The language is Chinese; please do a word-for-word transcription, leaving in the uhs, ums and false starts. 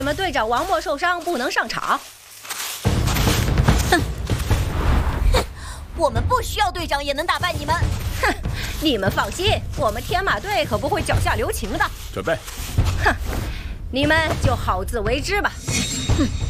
你们队长王默受伤不能上场。 哼，哼，我们不需要队长也能打败你们。 哼，你们放心，我们天马队可不会脚下留情的。 准备。 哼，你们就好自为之吧。哼。